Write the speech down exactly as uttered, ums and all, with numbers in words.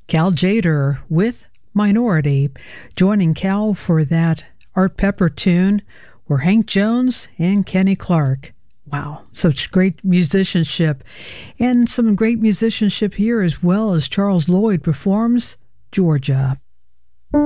Cal Tjader with Minority. Joining Cal for that Art Pepper tune were Hank Jones and Kenny Clark. Wow, such great musicianship. And some great musicianship here as well as Charles Lloyd performs Georgia.